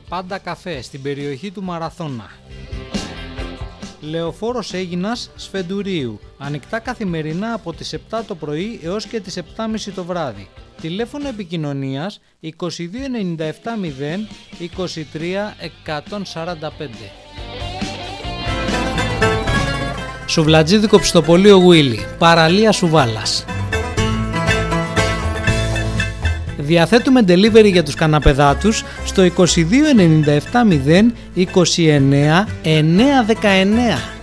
Πάντα καφέ στην περιοχή του Μαραθώνα. Λεωφόρος Αίγινας Σφεντουρίου. Ανοιχτά καθημερινά από τις 7 το πρωί έως και τις 7.30 το βράδυ. Τηλέφωνο επικοινωνίας 2297 0 23 145. Σουβλατζίδικο Ψητοπολείο Γουίλι, παραλία Σουβάλας. Διαθέτουμε delivery για τους καναπεδάτους στο 2297 0 29 919.